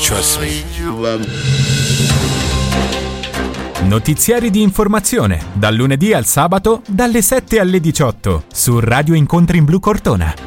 Trust me. Notiziari di informazione, dal lunedì al sabato, dalle 7 alle 18, su Radio Incontri in Blu Cortona.